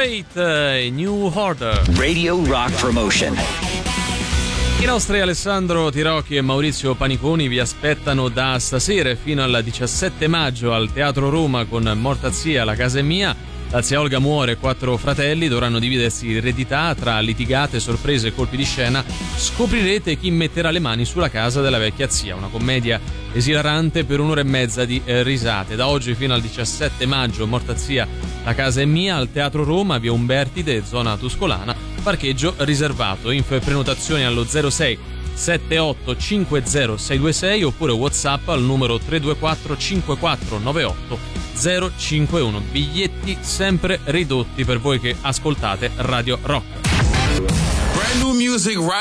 Fate, New Order. Radio Rock Promotion. I nostri Alessandro Tirocchi e Maurizio Paniconi vi aspettano da stasera fino al 17 maggio al Teatro Roma con Morta zia, la casa è mia. La zia Olga muore, 4 fratelli dovranno dividersi l'eredità tra litigate, sorprese e colpi di scena. Scoprirete chi metterà le mani sulla casa della vecchia zia. Una commedia esilarante per 1 ora e mezza di risate. Da oggi fino al 17 maggio Morta zia, la casa è mia al Teatro Roma, via Umbertide, zona Tuscolana. Parcheggio riservato. Info e prenotazioni allo 06 78 50 626 oppure WhatsApp al numero 324 5498 051. Biglietti sempre ridotti per voi che ascoltate Radio Rock. Brand new music right